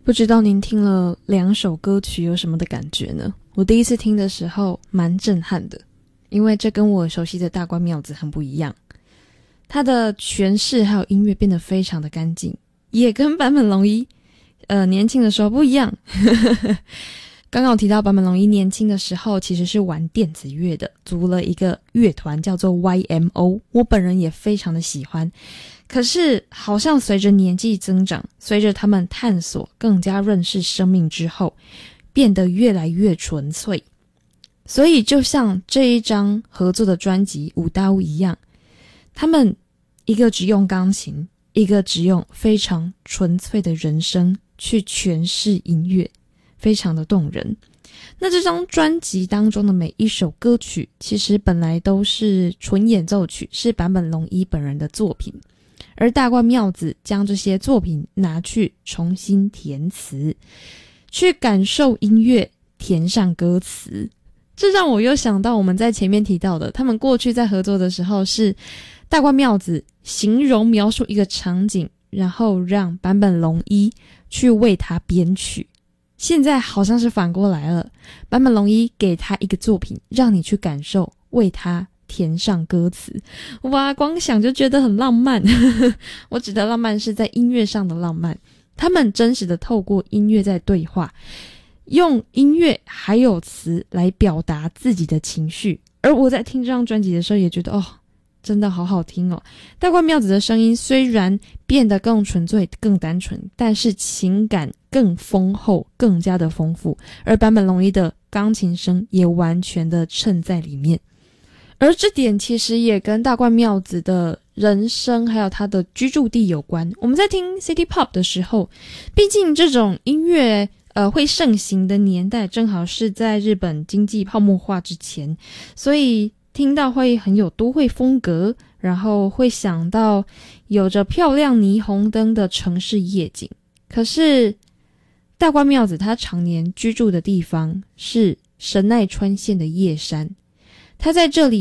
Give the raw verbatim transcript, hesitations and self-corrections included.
不知道您听了两首歌曲有什么的感觉呢？我第一次听的时候蛮震撼的，因为这跟我熟悉的大关庙子很不一样。它的诠释还有音乐变得非常的干净，也跟坂本龙一呃年轻的时候不一样。刚刚我提到坂本龙一年轻的时候其实是玩电子乐的，组了一个乐团叫做 Y M O， 我本人也非常的喜欢。可是好像随着年纪增长，随着他们探索更加认识生命之后，变得越来越纯粹。所以就像这一张合作的专辑舞刀一样，他们一个只用钢琴，一个只用非常纯粹的人声去诠释音乐，非常的动人。那这张专辑当中的每一首歌曲其实本来都是纯演奏曲，是坂本龙一本人的作品，而大关庙子将这些作品拿去重新填词，去感受音乐，填上歌词。这让我又想到我们在前面提到的，他们过去在合作的时候是大关庙子形容描述一个场景，然后让坂本龙一去为他编曲。现在好像是反过来了，坂本龙一给他一个作品，让你去感受，为他填上歌词。哇，光想就觉得很浪漫。我指的浪漫是在音乐上的浪漫，他们真实的透过音乐在对话，用音乐还有词来表达自己的情绪。而我在听这张专辑的时候也觉得哦，真的好好听哦。大关庙子的声音虽然变得更纯粹更单纯，但是情感更丰厚，更加的丰富，而坂本龙一的钢琴声也完全的衬在里面。而这点其实也跟大关庙子的人生还有他的居住地有关。我们在听 City Pop 的时候，毕竟这种音乐呃会盛行的年代正好是在日本经济泡沫化之前，所以听到会很有都会风格，然后会想到有着漂亮霓虹灯的城市夜景。可是大关庙子他常年居住的地方是神奈川县的叶山，他在这里